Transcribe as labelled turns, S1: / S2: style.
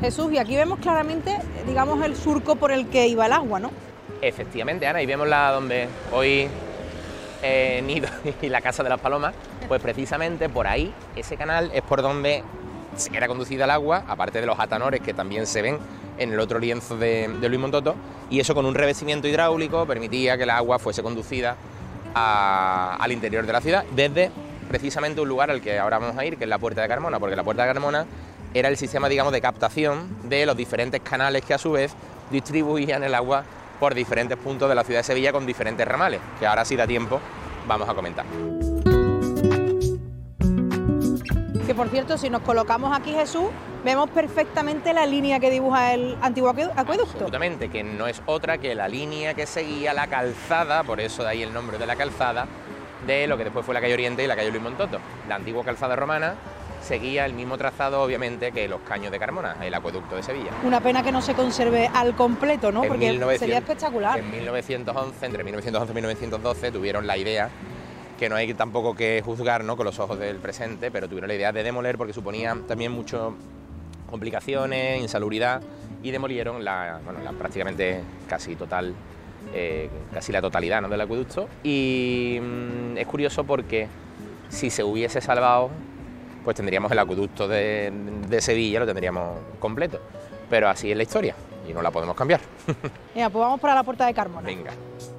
S1: Jesús, y aquí vemos claramente, digamos, el surco por el que iba el agua, ¿no?
S2: Efectivamente, Ana, y vemos donde hoy nido y la Casa de las Palomas, pues precisamente por ahí, ese canal es por donde era conducida el agua, aparte de los atanores que también se ven en el otro lienzo de Luis Montoto, y eso con un revestimiento hidráulico permitía que el agua fuese conducida al interior de la ciudad, desde precisamente un lugar al que ahora vamos a ir, que es la Puerta de Carmona, porque la Puerta de Carmona era el sistema, digamos, de captación de los diferentes canales que a su vez distribuían el agua por diferentes puntos de la ciudad de Sevilla con diferentes ramales, que ahora si da tiempo vamos a comentar.
S1: Que por cierto, si nos colocamos aquí, Jesús, vemos perfectamente la línea que dibuja el antiguo acueducto.
S2: Absolutamente, que no es otra que la línea que seguía la calzada, por eso de ahí el nombre de la calzada, de lo que después fue la calle Oriente y la calle Luis Montoto. La antigua calzada romana seguía el mismo trazado, obviamente, que los caños de Carmona, el acueducto de Sevilla.
S1: Una pena que no se conserve al completo, ¿no? Porque sería espectacular.
S2: En 1911, entre 1911 y 1912, tuvieron la idea, que no hay tampoco que juzgar, ¿no?, con los ojos del presente, pero tuvieron la idea de demoler porque suponía también muchas complicaciones, insalubridad, y demolieron prácticamente casi la totalidad, ¿no?, del acueducto. Y es curioso porque si se hubiese salvado, pues tendríamos el acueducto de Sevilla, lo tendríamos completo. Pero así es la historia y no la podemos cambiar.
S1: Mira, pues vamos para la Puerta de Carmona.
S2: Venga.